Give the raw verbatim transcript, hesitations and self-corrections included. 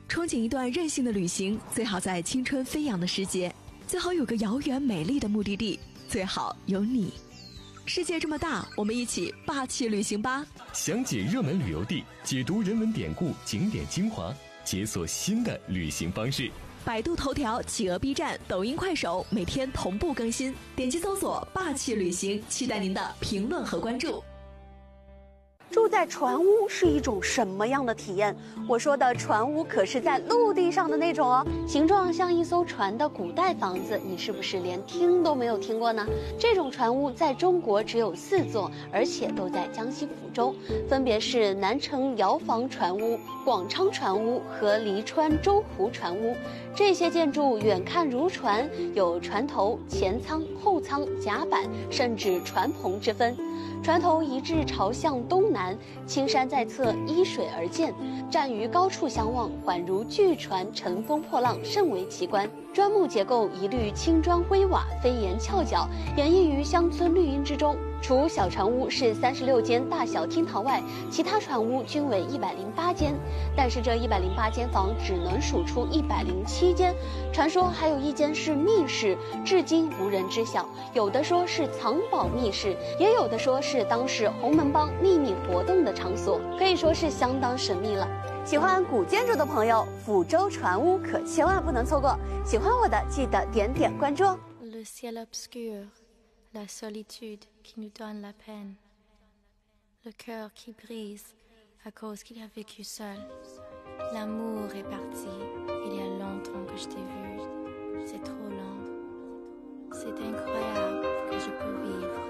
憧憬一段任性的旅行，最好在青春飞扬的时节，最好有个遥远美丽的目的地，最好有你。世界这么大，我们一起霸气旅行吧！ 详解热门旅游地，解读人文典故、景点精华，解锁新的旅行方式。 百度头条、企鹅 B 站、抖音、快手每天同步更新，点击搜索“霸气旅行”，期待您的评论和关注。 住在船屋是一种什么样的体验？我说的船屋可是在陆地上的那种哦，形状像一艘船的古代房子，你是不是连听都没有听过呢？这种船屋在中国只有四座，而且都在江西抚州，分别是南城窑房船屋、广昌船屋和黎川周湖船屋。这些建筑远看如船，有船头、前舱、后舱、甲板，甚至船篷之分。船头一致朝向东南，青山在侧，依水而建，站于高处相望，宛如巨船乘风破浪，甚为奇观。砖木结构一律青砖灰瓦，飞檐翘角，演绎于乡村绿荫之中。除小船屋是三十六间大小厅堂外，其他船屋均为一百零八间。但是这一百零八间房只能数出一百零七间，传说还有一间是密室，至今无人知晓。有的说是藏宝密室，也有的说是当时洪门帮秘密活动的场所，可以说是相当神秘了。喜欢古建筑的朋友，抚州船屋可千万不能错过。喜欢我的记得点点关注哦。 Le ciel obscur, la solitude qui nous donne la peine, le cœur qui brise à cause qu'il a vécu seul. L'amour est parti, il y a longtemps que je t'ai vu, c'est trop long. C'est incroyable que je peux vivre